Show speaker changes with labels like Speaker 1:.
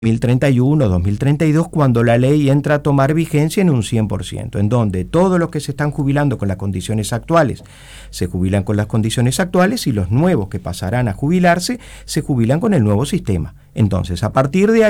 Speaker 1: 2031, 2032, cuando la ley entra a tomar vigencia en un 100%, en donde todos los que se están jubilando con las condiciones actuales se jubilan con las condiciones actuales y los nuevos que pasarán a jubilarse se jubilan con el nuevo sistema. Entonces, a partir de ahí,